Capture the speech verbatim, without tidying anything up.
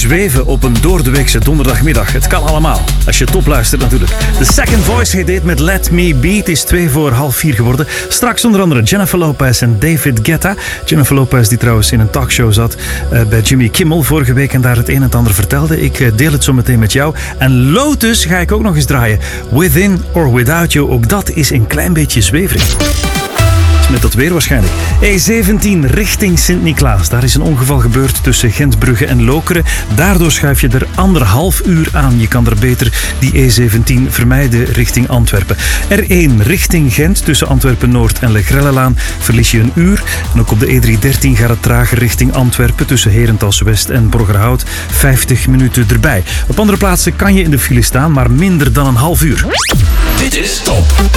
zweven op een doordeweekse donderdagmiddag. Het kan allemaal, als je top luistert natuurlijk. The Second Voice heet dit met Let Me Be. Het is twee voor half vier geworden. Straks onder andere Jennifer Lopez en David Guetta. Jennifer Lopez die trouwens in een talkshow zat uh, bij Jimmy Kimmel vorige week en daar het een en het ander vertelde. Ik uh, deel het zo meteen met jou. En Lotus ga ik ook nog eens draaien. Within or Without You, ook dat is een klein beetje zweverig. Met dat weer waarschijnlijk. E zeventien richting Sint-Niklaas. Daar is een ongeval gebeurd tussen Gentbrugge en Lokeren. Daardoor schuif je er anderhalf uur aan. Je kan er beter die E zeventien vermijden richting Antwerpen. R één richting Gent tussen Antwerpen-Noord en Legrellelaan verlies je een uur. En ook op de E driehonderddertien gaat het trager richting Antwerpen tussen Herentals-West en Borgerhout. vijftig minuten erbij. Op andere plaatsen kan je in de file staan, maar minder dan een half uur. Dit is Top